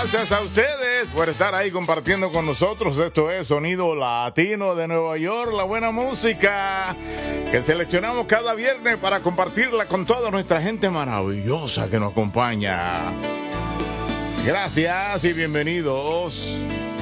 Gracias a ustedes por estar ahí compartiendo con nosotros. Esto es Sonido Latino de Nueva York, la buena música que seleccionamos cada viernes para compartirla con toda nuestra gente maravillosa que nos acompaña. Gracias y bienvenidos.